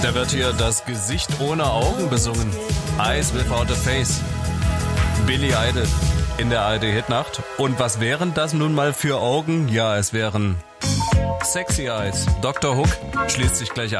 Da wird hier das Gesicht ohne Augen besungen. Eyes without a face. Billy Idol in der ARD-Hitnacht. Und was wären das nun mal für Augen? Ja, es wären Sexy Eyes. Dr. Hook schließt sich gleich an.